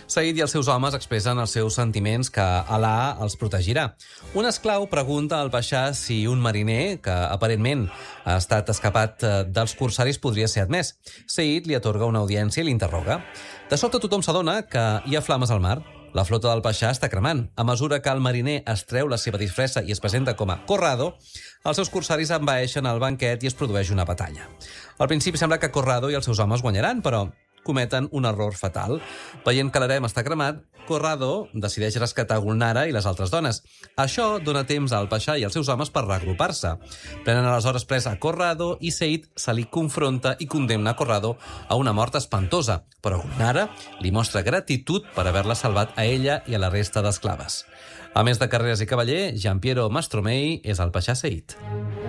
Said i els seus homes expressen els seus sentiments que Alà els protegirà. Un esclau pregunta al paixà si un mariner, que aparentment ha estat escapat dels corsaris, podria ser admès. Said li atorga una audiència i l'interroga. De sobte tothom s'adona que hi ha flames al mar. La flota del paixà està cremant. A mesura que el mariner es treu la seva disfressa i es presenta com a Corrado, els seus corsaris envaeixen el banquet i es produeix una batalla. Al principi sembla que Corrado i els seus homes guanyaran, però cometen un error fatal. Veient que l'harem està cremat, Corrado decideix rescatar Gulnara i les altres dones. Això dona temps al paixà i als seus homes per reagrupar-se. Prenen aleshores presa a Corrado i Said se li confronta i condemna a Corrado a una mort espantosa, però Gulnara li mostra gratitud per haver-la salvat a ella i a la resta d'esclaves. A més de carreres i cavaller, Giampiero Mastromei és el paixà Said.